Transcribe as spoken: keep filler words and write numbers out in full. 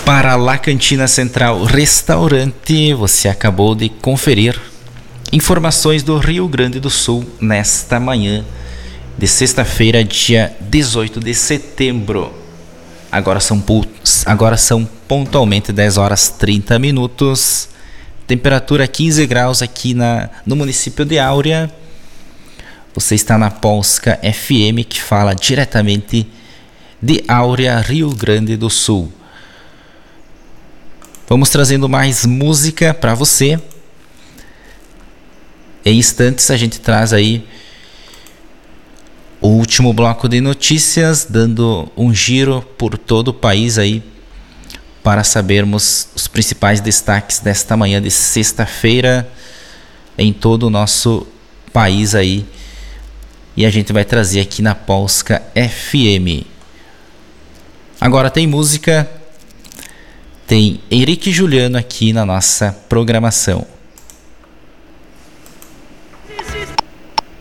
Para La Cantina Central Restaurante, você acabou de conferir informações do Rio Grande do Sul nesta manhã de sexta-feira, dia dezoito de setembro. Agora são, agora são pontualmente dez horas e trinta minutos. Temperatura quinze graus aqui na, no município de Áurea. Você está na Polska F M, que fala diretamente de Áurea, Rio Grande do Sul. Vamos trazendo mais música para você. Em instantes a gente traz aí o último bloco de notícias, dando um giro por todo o país aí para sabermos os principais destaques desta manhã de sexta-feira em todo o nosso país aí. E a gente vai trazer aqui na Polska F M. Agora tem música, tem Henrique e Juliano aqui na nossa programação.